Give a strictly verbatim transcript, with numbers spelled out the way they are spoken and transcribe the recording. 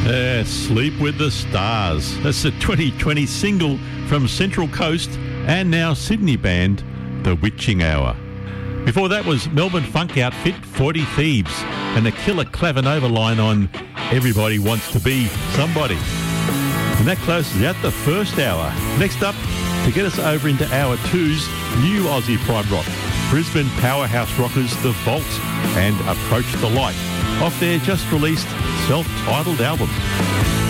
Uh, Sleep with the Stars. That's the twenty twenty single from Central Coast and now Sydney band, The Witching Hour. Before that was Melbourne funk outfit forty Thieves and the killer Clavinova line on Everybody Wants to Be Somebody. And that closes out the first hour. Next up, to get us over into hour two's new Aussie prime rock, Brisbane powerhouse rockers The Vault and Approach the Light, off their just released self-titled album.